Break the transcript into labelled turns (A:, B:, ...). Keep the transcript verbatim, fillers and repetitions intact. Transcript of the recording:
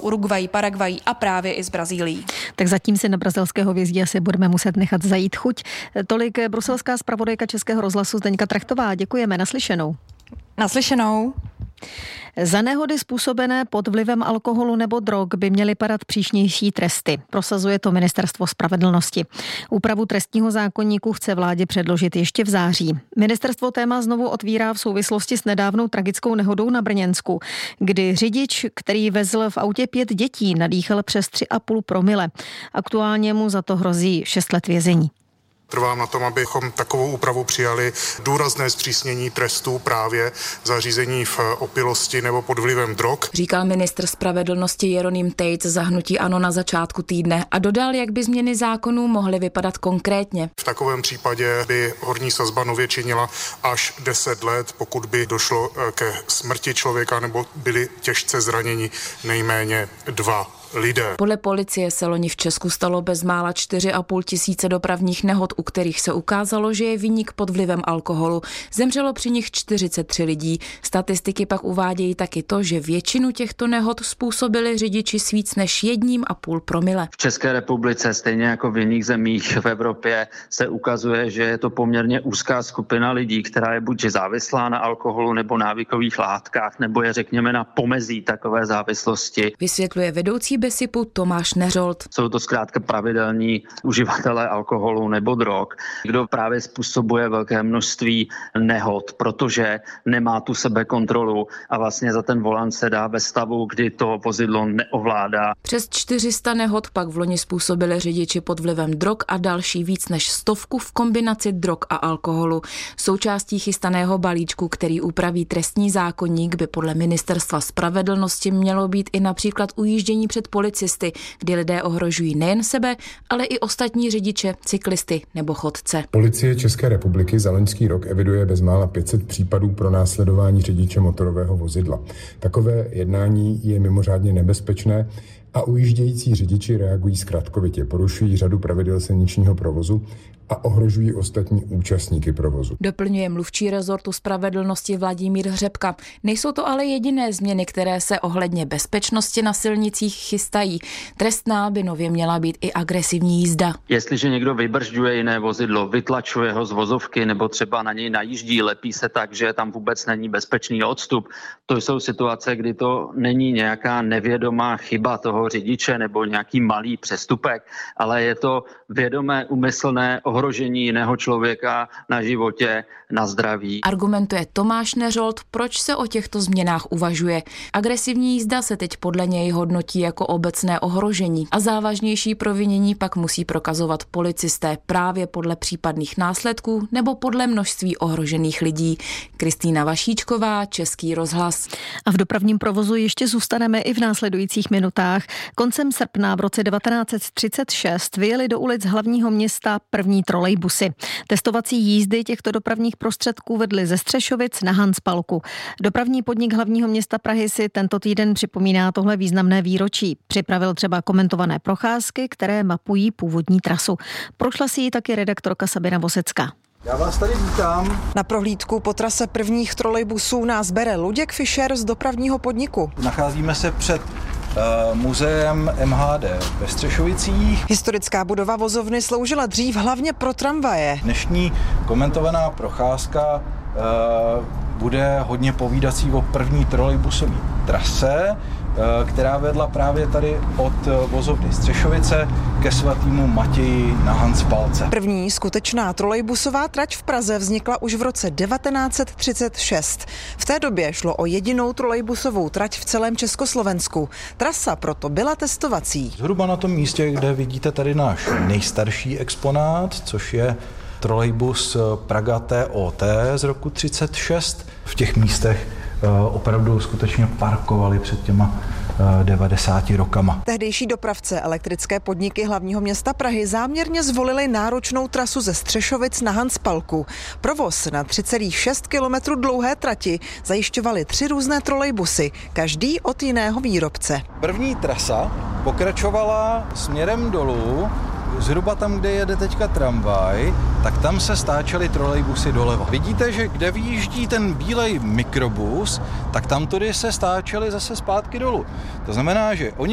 A: Uruguay, Paraguay a právě i z Brazílií.
B: Tak zatím si na brazilského vězdí asi budeme muset nechat zajít chuť. Tolik bruselská zpravodajka Českého rozhlasu Zdeňka Trachtová. Děkujeme, naslyšenou.
A: Naslyšenou.
B: Za nehody způsobené pod vlivem alkoholu nebo drog by měly padat přísnější tresty. Prosazuje to Ministerstvo spravedlnosti. Úpravu trestního zákoníku chce vládě předložit ještě v září. Ministerstvo téma znovu otvírá v souvislosti s nedávnou tragickou nehodou na Brněnsku, kdy řidič, který vezl v autě pět dětí, nadýchal přes tři a půl promile. Aktuálně mu za to hrozí šest let vězení.
C: Trvám na tom, abychom takovou úpravu přijali, důrazné zpřísnění trestů právě za řízení v opilosti nebo pod vlivem drog.
A: Říkal ministr spravedlnosti Jeroným Tejc za hnutí ANO na začátku týdne a dodal, jak by změny zákonů mohly vypadat konkrétně.
C: V takovém případě by horní sazba nově činila až deset let, pokud by došlo ke smrti člověka nebo byli těžce zraněni nejméně dva lidé.
A: Podle policie se loni v Česku stalo bezmála čtyři a půl tisíce dopravních nehod, u kterých se ukázalo, že je viník pod vlivem alkoholu. Zemřelo při nich čtyřicet tři lidí. Statistiky pak uvádějí taky to, že většinu těchto nehod způsobili řidiči s víc než jedním a půl promile.
D: V České republice, stejně jako v jiných zemích v Evropě, se ukazuje, že je to poměrně úzká skupina lidí, která je buď závislá na alkoholu nebo návykových látkách, nebo je řekněme na pomezí takové závislosti.
A: Vysvětluje vedoucí Besipu Tomáš Neřolt.
D: Jsou to zkrátka pravidelní uživatelé alkoholu nebo drog, kdo právě způsobuje velké množství nehod, protože nemá tu sebekontrolu a vlastně za ten volant se dá ve stavu, kdy to vozidlo neovládá.
A: Přes čtyři sta nehod pak v loni způsobili řidiči pod vlivem drog a další víc než stovku v kombinaci drog a alkoholu. Součástí chystaného balíčku, který upraví trestní zákoník, by podle Ministerstva spravedlnosti mělo být i například ujíždění před policisty, kdy lidé ohrožují nejen sebe, ale i ostatní řidiče, cyklisty nebo chodce.
E: Policie České republiky za loňský rok eviduje bezmála pět set případů pro následování řidiče motorového vozidla. Takové jednání je mimořádně nebezpečné a ujíždějící řidiči reagují zkratkovitě, porušují řadu pravidel silničního provozu a ohrožují ostatní účastníky provozu.
A: Doplňuje mluvčí rezortu spravedlnosti Vladimír Hřebka. Nejsou to ale jediné změny, které se ohledně bezpečnosti na silnicích chystají. Trestná by nově měla být i agresivní jízda.
D: Jestliže někdo vybržďuje jiné vozidlo, vytlačuje ho z vozovky nebo třeba na něj najíždí, lepí se tak, že tam vůbec není bezpečný odstup, to jsou situace, kdy to není nějaká nevědomá chyba toho řidiče nebo nějaký malý přestupek, ale je to vědomé, úmyslné ohrožení jiného člověka na životě, na zdraví.
A: Argumentuje Tomáš Neřolt, proč se o těchto změnách uvažuje. Agresivní jízda se teď podle něj hodnotí jako obecné ohrožení a závažnější provinění pak musí prokazovat policisté právě podle případných následků nebo podle množství ohrožených lidí. Kristýna Vašíčková, Český rozhlas.
B: A v dopravním provozu ještě zůstaneme i v následujících minutách. Koncem srpna v roce devatenáct set třicet šest vyjeli do ulic hlavního města první trolejbusy. Testovací jízdy těchto dopravních prostředků vedly ze Střešovic na Hanspalku. Dopravní podnik hlavního města Prahy si tento týden připomíná tohle významné výročí. Připravil třeba komentované procházky, které mapují původní trasu. Prošla si ji taky redaktorka Sabina Vosecká.
F: Já vás tady vítám.
G: Na prohlídku po trase prvních trolejbusů nás bere Luděk Fischer z dopravního podniku.
F: Nacházíme se před uh, muzeem M H D ve Střešovicích.
G: Historická budova vozovny sloužila dřív hlavně pro tramvaje.
F: Dnešní komentovaná procházka uh, bude hodně povídací o první trolejbusové trase, která vedla právě tady od vozovny Střešovice ke svatýmu Matěji na Hanspalce.
G: První skutečná trolejbusová trať v Praze vznikla už v roce devatenáct set třicet šest. V té době šlo o jedinou trolejbusovou trať v celém Československu. Trasa proto byla testovací.
F: Zhruba na tom místě, kde vidíte tady náš nejstarší exponát, což je trolejbus Praga T O T z roku třicet šest. V těch místech opravdu skutečně parkovali před těma devadesáti rokama.
G: Tehdejší dopravce elektrické podniky hlavního města Prahy záměrně zvolili náročnou trasu ze Střešovic na Hanspalku. Provoz na tři celá šest kilometru dlouhé trati zajišťovaly tři různé trolejbusy, každý od jiného výrobce.
F: První trasa pokračovala směrem dolů, zhruba tam, kde jede teďka tramvaj, tak tam se stáčely trolejbusy doleva. Vidíte, že kde vyjíždí ten bílej mikrobus, tak tam tudy se stáčely zase zpátky dolů. To znamená, že oni